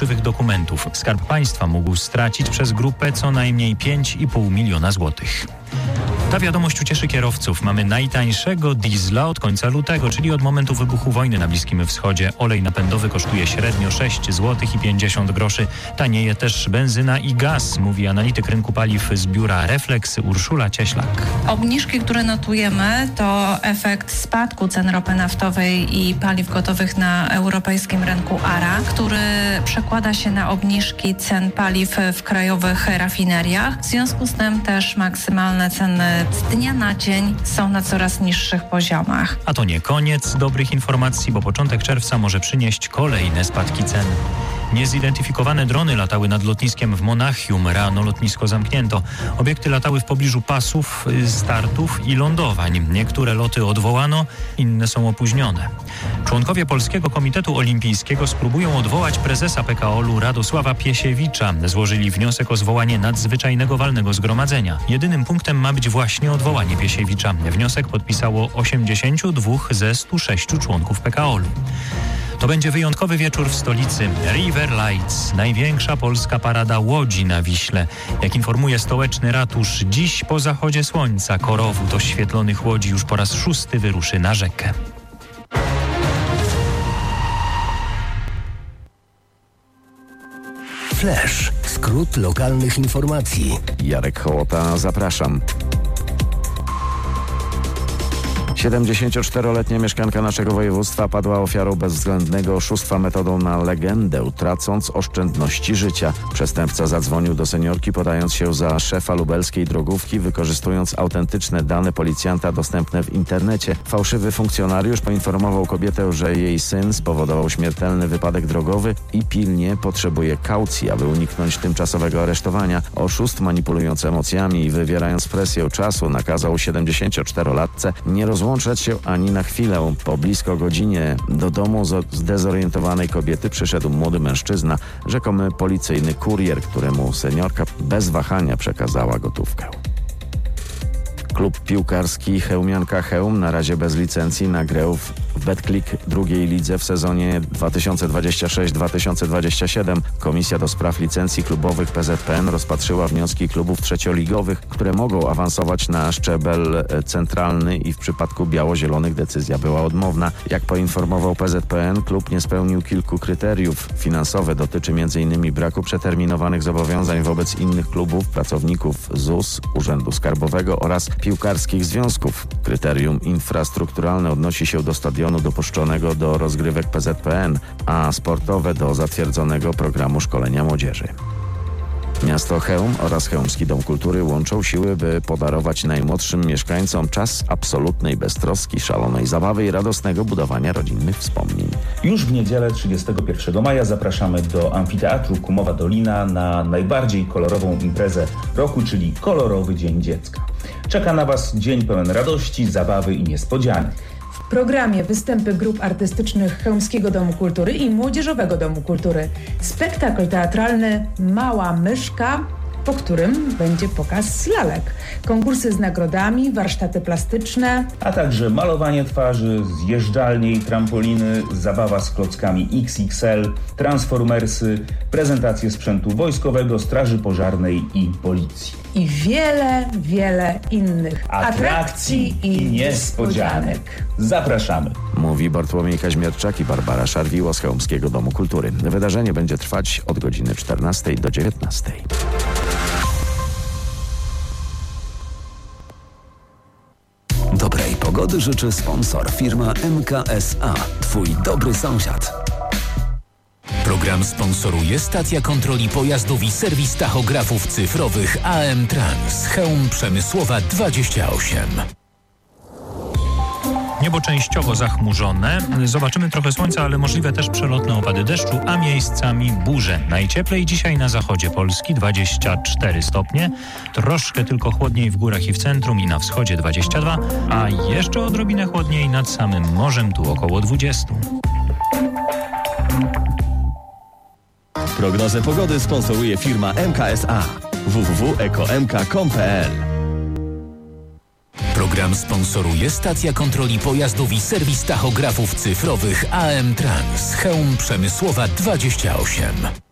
fałszywych dokumentów. Skarb Państwa mógł stracić przez grupę co najmniej 5,5 miliona złotych. Ta wiadomość ucieszy kierowców. Mamy najtańszego diesla od końca lutego, czyli od momentu wybuchu wojny na Bliskim Wschodzie. Olej napędowy kosztuje średnio 6 zł i 50 groszy. Tanieje też benzyna i gaz, mówi analityk rynku paliw z biura Reflex Urszula Cieślak. Obniżki, które notujemy, to efekt spadku cen ropy naftowej i paliw gotowych na europejskim rynku ARA, który przekłada się na obniżki cen paliw w krajowych rafineriach. W związku z tym też maksymalne ceny z dnia na dzień są na coraz niższych poziomach. A to nie koniec dobrych informacji, bo początek czerwca może przynieść kolejne spadki cen. Niezidentyfikowane drony latały nad lotniskiem w Monachium. Rano lotnisko zamknięto. Obiekty latały w pobliżu pasów, startów i lądowań. Niektóre loty odwołano, inne są opóźnione. Członkowie Polskiego Komitetu Olimpijskiego spróbują odwołać prezesa PKOL-u Radosława Piesiewicza. Złożyli wniosek o zwołanie nadzwyczajnego walnego zgromadzenia. Jedynym punktem ma być właśnie odwołanie Piesiewicza. Wniosek podpisało 82 ze 106 członków PKOL-u. To będzie wyjątkowy wieczór w stolicy. River Lights, największa polska parada łodzi na Wiśle. Jak informuje stołeczny ratusz, dziś po zachodzie słońca korowód oświetlonych łodzi już po raz 6 wyruszy na rzekę. Flash. Skrót lokalnych informacji. Jarek Hołota, zapraszam. 74-letnia mieszkanka naszego województwa padła ofiarą bezwzględnego oszustwa metodą na legendę, tracąc oszczędności życia. Przestępca zadzwonił do seniorki, podając się za szefa lubelskiej drogówki, wykorzystując autentyczne dane policjanta dostępne w internecie. Fałszywy funkcjonariusz poinformował kobietę, że jej syn spowodował śmiertelny wypadek drogowy i pilnie potrzebuje kaucji, aby uniknąć tymczasowego aresztowania. Oszust, manipulując emocjami i wywierając presję czasu, nakazał 74-latce nie rozłączać się ani na chwilę. Po blisko godzinie do domu zdezorientowanej kobiety przyszedł młody mężczyzna, rzekomy policyjny kurier, któremu seniorka bez wahania przekazała gotówkę. Klub piłkarski Chełmianka Chełm, na razie bez licencji, na grę w Betclic drugiej lidze w sezonie 2026-2027. Komisja do spraw licencji klubowych PZPN rozpatrzyła wnioski klubów trzecioligowych, które mogą awansować na szczebel centralny i w przypadku biało-zielonych decyzja była odmowna. Jak poinformował PZPN, klub nie spełnił kilku kryteriów. Finansowe dotyczy m.in. braku przeterminowanych zobowiązań wobec innych klubów, pracowników ZUS, Urzędu Skarbowego oraz piłkarskich związków. Kryterium infrastrukturalne odnosi się do stadionu dopuszczonego do rozgrywek PZPN, a sportowe do zatwierdzonego programu szkolenia młodzieży. Miasto Chełm oraz Chełmski Dom Kultury łączą siły, by podarować najmłodszym mieszkańcom czas absolutnej beztroski, szalonej zabawy i radosnego budowania rodzinnych wspomnień. Już w niedzielę 31 maja zapraszamy do Amfiteatru Kumowa Dolina na najbardziej kolorową imprezę roku, czyli Kolorowy Dzień Dziecka. Czeka na Was dzień pełen radości, zabawy i niespodzianek. W programie występy grup artystycznych Chełmskiego Domu Kultury i Młodzieżowego Domu Kultury. Spektakl teatralny Mała Myszka, po którym będzie pokaz lalek. Konkursy z nagrodami, warsztaty plastyczne, A także malowanie twarzy, zjeżdżalnie i trampoliny, zabawa z klockami XXL, transformersy, prezentacje sprzętu wojskowego, straży pożarnej i policji. i wiele, wiele innych Atrakcji i niespodzianek. Zapraszamy. Mówi Bartłomiej Kaźmierczak i Barbara Szarwiło z Chełmskiego Domu Kultury. Wydarzenie będzie trwać od godziny 14 do 19. Dobrej pogody życzy sponsor, firma MKSA. Twój dobry sąsiad. Program sponsoruje stacja kontroli pojazdów i serwis tachografów cyfrowych AM Trans. Chełm Przemysłowa 28. Niebo częściowo zachmurzone. Zobaczymy trochę słońca, ale możliwe też przelotne opady deszczu, a miejscami burze. Najcieplej dzisiaj na zachodzie Polski 24 stopnie. Troszkę tylko chłodniej w górach i w centrum i na wschodzie 22, a jeszcze odrobinę chłodniej nad samym morzem, tu około 20. Prognozę pogody sponsoruje firma MKSA. www.ekomk.com.pl. Program sponsoruje stacja kontroli pojazdów i serwis tachografów cyfrowych AM Trans. Chełm Przemysłowa 28.